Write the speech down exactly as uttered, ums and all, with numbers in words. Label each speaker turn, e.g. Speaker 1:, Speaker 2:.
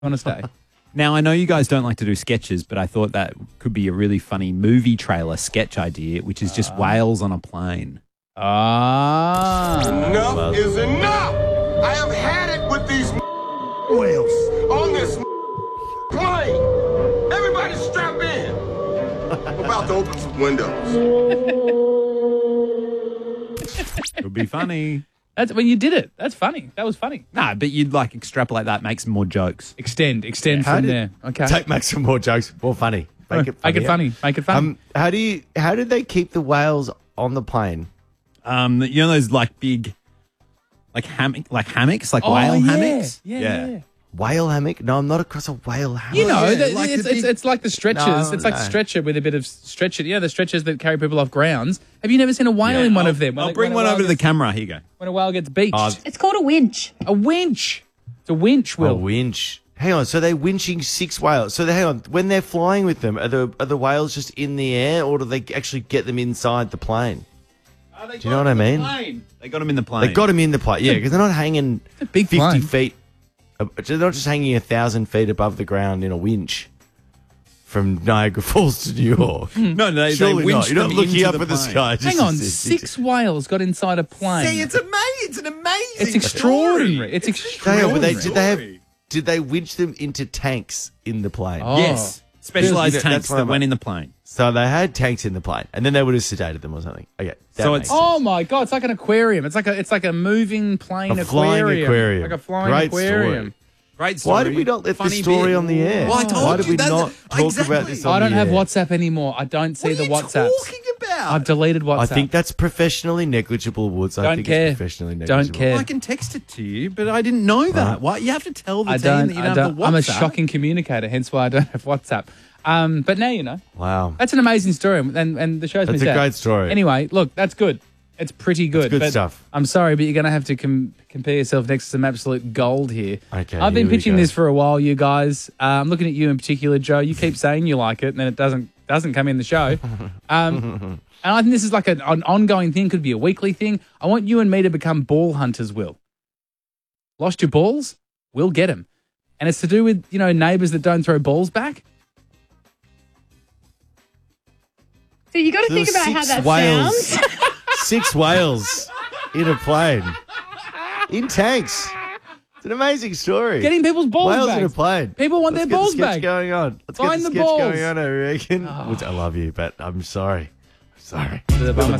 Speaker 1: want to stay?
Speaker 2: Now, I know you guys don't like to do sketches, but I thought that could be a really funny movie trailer sketch idea, which is just whales on a plane.
Speaker 1: Ah.
Speaker 3: Enough well. is enough. I have had it with these whales on this plane. Everybody strap in. I'm about to open some windows.
Speaker 2: It would be funny.
Speaker 1: That's when you did it. That's funny. That was funny.
Speaker 2: No, but you'd like extrapolate that, make some more jokes.
Speaker 1: Extend, extend
Speaker 4: How
Speaker 1: from
Speaker 4: did-
Speaker 1: there. Okay.
Speaker 4: Take make some more jokes, more funny. Make it
Speaker 1: Make it funny. Make it funny.
Speaker 4: Um, how do you? How did they keep the whales on the plane?
Speaker 2: Um, you know those like big, like hammock, like hammocks, like
Speaker 1: Oh,
Speaker 2: whale
Speaker 1: yeah.
Speaker 2: hammocks.
Speaker 1: Yeah, yeah, yeah.
Speaker 4: Whale hammock? No, I'm not across a whale hammock.
Speaker 1: You know,
Speaker 2: yeah,
Speaker 1: the-
Speaker 2: like
Speaker 1: it's,
Speaker 2: the
Speaker 1: it's,
Speaker 2: big-
Speaker 1: it's like the stretchers.
Speaker 4: No,
Speaker 1: it's like
Speaker 4: no.
Speaker 1: the stretcher with a bit of stretcher. You know, the stretchers that carry people off grounds. Have you never seen a whale
Speaker 2: Yeah.
Speaker 1: in one
Speaker 2: I'll-
Speaker 1: of them? When
Speaker 2: I'll
Speaker 1: a-
Speaker 2: bring
Speaker 1: when a
Speaker 2: one
Speaker 1: whale
Speaker 2: over to the
Speaker 1: gets-
Speaker 2: camera. Here you go.
Speaker 1: When a whale gets beached.
Speaker 4: Oh,
Speaker 5: It's called a winch.
Speaker 1: a winch. It's a winch,
Speaker 4: A
Speaker 1: Will.
Speaker 4: winch. Hang on. So they're winching six whales. So they, hang on. When they're flying with them, are the are the whales just in the air, or do they actually get them inside the plane?
Speaker 2: Do
Speaker 4: you know what I mean?
Speaker 2: They got them in the plane.
Speaker 4: They got them in the plane. Yeah, because they're not hanging
Speaker 1: a big
Speaker 4: fifty
Speaker 1: plane.
Speaker 4: feet. uh, They're not just hanging a thousand feet above the ground in a winch from Niagara Falls to New York.
Speaker 2: No, they,
Speaker 4: Surely
Speaker 2: they
Speaker 4: not.
Speaker 2: winched
Speaker 4: You're not
Speaker 2: them
Speaker 4: looking
Speaker 2: into
Speaker 4: up
Speaker 2: the
Speaker 4: at the
Speaker 2: plane.
Speaker 4: sky. just
Speaker 1: Hang
Speaker 4: to
Speaker 1: on,
Speaker 4: see-
Speaker 1: six whales got inside a plane.
Speaker 2: See, it's amazing. It's an amazing.
Speaker 1: It's extraordinary. It's
Speaker 4: Hang
Speaker 1: extraordinary.
Speaker 4: on, but they, did they have? Did they winch them into tanks in the plane?
Speaker 1: Oh.
Speaker 2: Yes, specialized
Speaker 4: That's
Speaker 2: tanks
Speaker 4: what
Speaker 2: that
Speaker 4: I'm-
Speaker 2: went in the plane.
Speaker 4: So they had tanks in the plane, and then they would have sedated them or something. Okay, that
Speaker 2: So
Speaker 4: makes
Speaker 2: it's-
Speaker 4: sense.
Speaker 1: Oh my god! It's like an aquarium. It's like a it's like a moving plane
Speaker 4: A flying
Speaker 1: aquarium.
Speaker 4: aquarium.
Speaker 1: Like a flying
Speaker 4: Great
Speaker 1: aquarium.
Speaker 4: story.
Speaker 2: Great story.
Speaker 4: Why did we not let
Speaker 2: Funny
Speaker 4: this story
Speaker 2: bit.
Speaker 4: on the air?
Speaker 2: Well, I told
Speaker 4: Why did
Speaker 2: you
Speaker 4: we
Speaker 2: that's-
Speaker 4: not talk
Speaker 2: exactly.
Speaker 4: about this on
Speaker 1: I don't
Speaker 4: the
Speaker 1: have
Speaker 4: air?
Speaker 1: WhatsApp anymore. I don't see
Speaker 2: What
Speaker 1: the
Speaker 2: are you
Speaker 1: WhatsApps.
Speaker 2: talking about?
Speaker 1: I've deleted WhatsApp.
Speaker 4: I think that's professionally negligible, Woods. I
Speaker 1: Don't
Speaker 4: think
Speaker 1: care.
Speaker 4: it's professionally
Speaker 1: Don't
Speaker 4: negligible.
Speaker 1: care.
Speaker 2: Well, I can text it to you, but I didn't know that.
Speaker 4: Right.
Speaker 2: Why you have to tell the
Speaker 1: I
Speaker 2: team
Speaker 1: don't.
Speaker 2: that you
Speaker 1: I
Speaker 2: don't,
Speaker 1: don't
Speaker 2: have the
Speaker 1: I'm a
Speaker 2: WhatsApp?
Speaker 1: shocking communicator, hence why I don't have WhatsApp. Um, but now you know.
Speaker 4: Wow.
Speaker 1: That's an amazing story, and and the show's
Speaker 4: That's
Speaker 1: missed
Speaker 4: a
Speaker 1: out.
Speaker 4: great story.
Speaker 1: Anyway, look, that's good. It's pretty good.
Speaker 4: good
Speaker 1: but
Speaker 4: stuff.
Speaker 1: I'm sorry, but you're going to have to com- compare yourself next to some absolute gold here.
Speaker 4: Okay,
Speaker 1: I've been
Speaker 4: here we
Speaker 1: pitching
Speaker 4: go.
Speaker 1: this for a while, you guys. Uh, I'm looking at you in particular, Joe. You keep saying you like it, and then it doesn't doesn't come in the show. Um, and I think this is like an, an ongoing thing. Could be a weekly thing. I want you and me to become ball hunters. Will lost your balls? We'll get them, and it's to do with you know neighbours that don't throw balls back.
Speaker 5: So you got to
Speaker 4: So there
Speaker 5: think
Speaker 4: were
Speaker 5: about how
Speaker 4: six
Speaker 5: that
Speaker 4: whales.
Speaker 5: sounds.
Speaker 4: Six whales in a plane. In tanks. It's an amazing story.
Speaker 1: Getting people's balls
Speaker 4: Whales
Speaker 1: back.
Speaker 4: in a plane.
Speaker 1: People want
Speaker 4: Let's
Speaker 1: their
Speaker 4: get
Speaker 1: balls
Speaker 4: the sketch
Speaker 1: back.
Speaker 4: going on. Let's
Speaker 1: Find
Speaker 4: get
Speaker 1: the
Speaker 4: the sketch
Speaker 1: balls.
Speaker 4: going on, I reckon. Woods, I love you, but I'm sorry. I'm sorry.
Speaker 1: To the bummer